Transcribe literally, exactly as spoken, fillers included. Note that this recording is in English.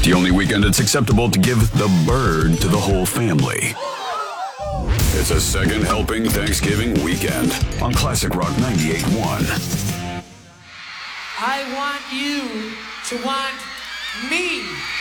the only weekend it's acceptable to give the bird to the whole family. It's a second helping Thanksgiving weekend on Classic Rock ninety-eight point one. I want you to want me.